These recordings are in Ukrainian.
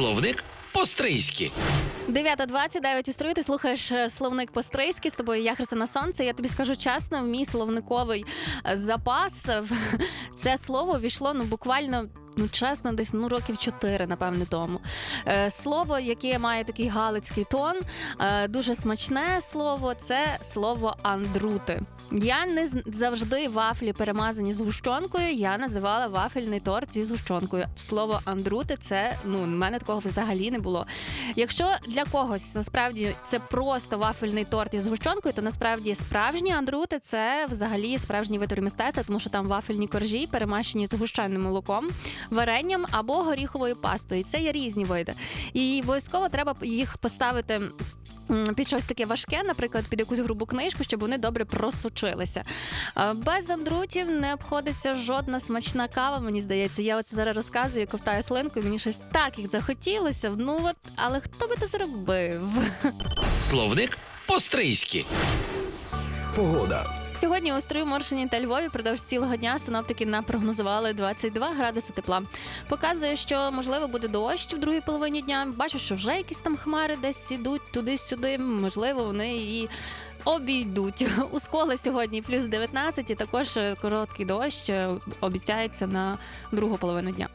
Словник по-стрийськи. 9:29 у Строї, ти слухаєш словник по-стрийськи. З тобою я, Христина Сонце. Я тобі скажу чесно, в мій словниковий запас це слово ввійшло буквально, чесно, десь років 4, напевне, тому. Слово, яке має такий галицький тон, дуже смачне слово, це слово андрути. Я не завжди вафлі перемазані з гущонкою, я називала вафельний торт зі згущенкою. Слово андрути, це, в мене такого взагалі не було. Якщо для когось, насправді, це просто вафельний торт із згущенкою, то насправді справжні андрути – це взагалі справжній витвір мистецтва, тому що там вафельні коржі, перемащені з гущеним молоком, варенням або горіховою пастою. Це є різні види. І обов'язково треба їх поставити під щось таке важке, наприклад, під якусь грубу книжку, щоб вони добре просочилися. Без андрутів не обходиться жодна смачна кава, мені здається. Я оце зараз розказую, ковтаю слинку, мені щось так їх захотілося. Але хто би це зробив? Словник по-стрийськи. Погода. Сьогодні у Стрию, Моршині та Львові впродовж цілого дня синоптики напрогнозували 22 градуси тепла. Показує, що, можливо, буде дощ в другій половині дня. Бачу, що вже якісь там хмари десь ідуть туди-сюди. Можливо, вони і обійдуть. У Сколі сьогодні плюс 19, і також короткий дощ обіцяється на другу половину дня.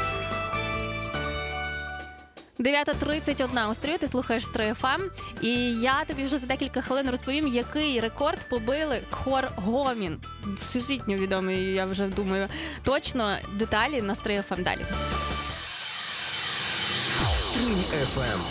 9:31 у Стрию, ти слухаєш Стрий ФМ, і я тобі вже за декілька хвилин розповім, який рекорд побили хор Гомін. Всесвітньо відомий, я вже думаю. Точно деталі на Стрий ФМ далі. Стрий ФМ.